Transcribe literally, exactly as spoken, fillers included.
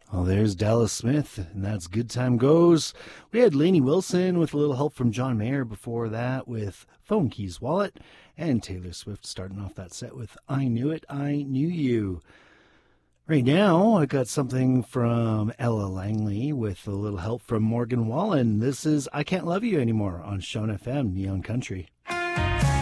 Well, there's Dallas Smith, and that's Good Time Goes. We had Lainey Wilson with a little help from John Mayer before that with Phone Keys Wallet, and Taylor Swift starting off that set with I Knew It, I Knew You. Right now, I got something from Ella Langley with a little help from Morgan Wallen. This is I Can't Love You Anymore on Sean F M, Neon Country.